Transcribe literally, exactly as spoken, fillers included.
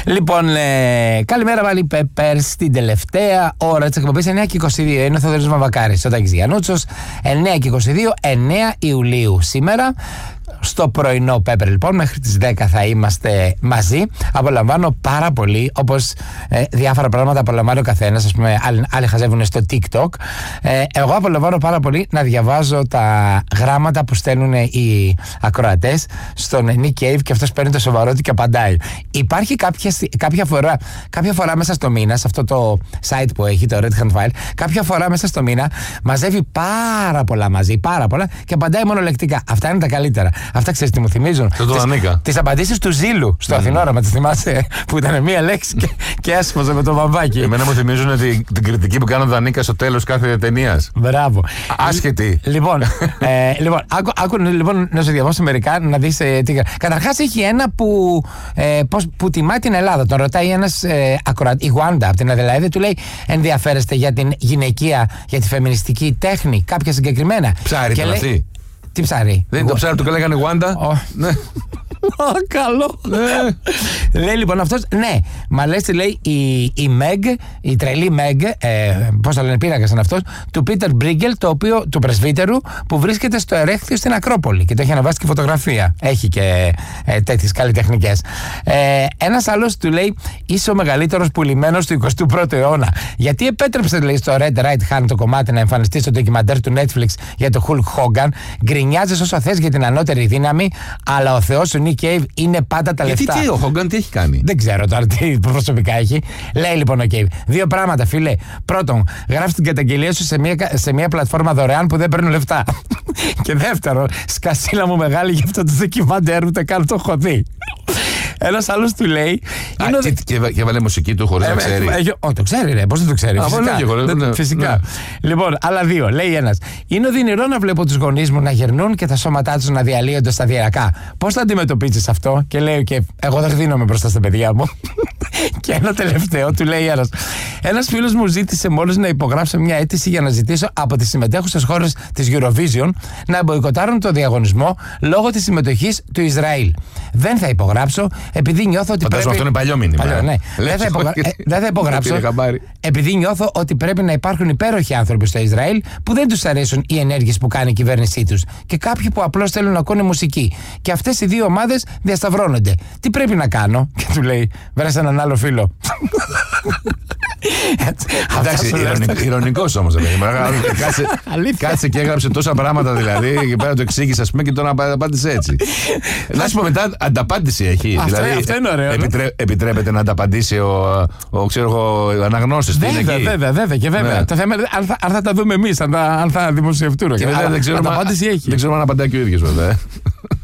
Λοιπόν, ε, καλημέρα πάλι Πέπερ στην τελευταία ώρα της εκπομπής εννιά και είκοσι δύο. Είναι ο Θοδωρής Μαυρακάρης, ο Τάκης Γιαννούτσος. εννιά και είκοσι δύο, εννιά Ιουλίου σήμερα. Στο πρωινό Πέπερ, λοιπόν, μέχρι τις δέκα θα είμαστε μαζί. Απολαμβάνω πάρα πολύ, όπως ε, διάφορα πράγματα απολαμβάνει ο καθένας. Ας πούμε, άλλοι, άλλοι χαζεύουν στο TikTok. Ε, εγώ απολαμβάνω πάρα πολύ να διαβάζω τα γράμματα που στέλνουν οι ακροατές στον Nick Cave και αυτός παίρνει το σοβαρό του και απαντάει. Υπάρχει κάποια, κάποια, φορά, κάποια φορά μέσα στο μήνα, σε αυτό το site που έχει, το Red Hand File, κάποια φορά μέσα στο μήνα μαζεύει πάρα πολλά μαζί, πάρα πολλά και απαντάει μονολεκτικά. Αυτά είναι τα καλύτερα. Αυτά ξέρεις τι μου θυμίζουν? Τις απαντήσεις του Ζήλου στο mm. Αθηνόραμα. Τις θυμάσαι που ήταν μία λέξη και, και έσπαζε με το βαμβάκι. Εμένα μου θυμίζουν την, την κριτική που κάνουν Δανίκα στο τέλος κάθε ταινίας. Μπράβο. Άσχετη. Λοιπόν, ε, λοιπόν, άκου, άκου λοιπόν, να σου διαβάσω μερικά να δεις ε, τι. Καταρχάς έχει ένα που, ε, πώς, που τιμά την Ελλάδα. Τον ρωτάει ένας ε, ακροατής, η Γουάντα από την Αδελαίδη, του λέει: ενδιαφέρεστε για την γυναικεία, για τη φεμινιστική τέχνη, κάποια συγκεκριμένα? Ψάρι ήταν αυτή. Τι ψάρι? Δεν είναι το ψάρι που το λέγανε Γουάντα? Ναι. Καλό. Λέει λοιπόν αυτός, ναι, μα λες τι λέει η, η Meg, η τρελή Meg, ε, πώς θα λένε, πήρακας είναι αυτός, του Πίτερ Μπρίγκελ, το οποίο, του πρεσβύτερου, που βρίσκεται στο Ερέχθιο στην Ακρόπολη και το έχει αναβάσει και φωτογραφία. Έχει και ε, τέτοιες καλλιτεχνικές. Ε, ένας άλλος του λέει: είσαι ο μεγαλύτερος πουλημένος του εικοστού πρώτου αιώνα. Γιατί επέτρεψε, λέει, στο Red Right Hand το κομμάτι να εμφανιστεί στο ντοκιμαντέρ του Netflix για το Hulk Hogan. Γκρινιάζεις όσο θες για την ανώτερη δύναμη, αλλά ο Θεός του Nick Cave είναι πάντα τα λεφτά. Γιατί τι, ο Hogan τι έχει κάνει? Δεν ξέρω τώρα τι προσωπικά έχει. Λέει λοιπόν ο Cave: δύο πράγματα, φίλε. Πρώτον, γράφει την καταγγελία σου σε μια, σε μια πλατφόρμα δωρεάν που δεν παίρνουν λεφτά. Και δεύτερον, σκασίλα μου μεγάλη για αυτό το ντοκιμαντέρ, ούτε καν το έχω δει. Ένας άλλος του λέει. Α, είναι και, και, και έβαλε μουσική του χωρίς ε, να ξέρει. Ε, ε, όχι, το ξέρει, ρε. Πώς δεν το ξέρει? Α, φυσικά. και χωρίς, ναι, φυσικά. Ναι. Λοιπόν, άλλα δύο. Λέει ένας: είναι οδυνηρό να βλέπω τους γονείς μου να γερνούν και τα σώματά τους να διαλύονται σταδιακά. Πώς θα αντιμετωπίσεις αυτό? Και λέει: και εγώ δεν δίνομαι μπροστά στα παιδιά μου. Και ένα τελευταίο, του λέει ένας: ένας φίλος μου ζήτησε μόλις να υπογράψω μια αίτηση για να ζητήσω από τις συμμετέχουσες χώρες της Eurovision να μποϊκοτάρουν το διαγωνισμό λόγω της συμμετοχής του Ισραήλ. Δεν θα υπογράψω επειδή νιώθω ότι. Φαντάζομαι πρέπει. Αυτό είναι παλιό μήνυμα. Παλιό, ναι. Δεν θα, υπογρα... ε, δεν θα υπογράψω επειδή νιώθω ότι πρέπει να υπάρχουν υπέροχοι άνθρωποι στο Ισραήλ που δεν τους αρέσουν οι ενέργειες που κάνει η κυβέρνησή τους και κάποιοι που απλώς θέλουν να ακούνε μουσική. Και αυτές οι δύο ομάδες διασταυρώνονται. Τι πρέπει να κάνω? Και του λέει: βρες έναν άλλο φίλο. Εντάξει, ηρωνικός όμως. Κάτσε και έγραψε τόσα πράγματα δηλαδή. Και πέρα το εξήγησε, α πούμε, και τώρα απάντησε έτσι. Να σου πω μετά, ανταπάντηση έχει. Αυτό είναι ωραίο. Επιτρέπεται να ανταπαντήσει ο αναγνώστης. Βέβαια, βέβαια, βέβαια. Και βέβαια. Το θέμα είναι αν θα τα δούμε εμείς, αν θα δημοσιευτούν. Ανταπάντηση έχει. Δεν ξέρουμε αν απαντάει και ο ίδιος βέβαια.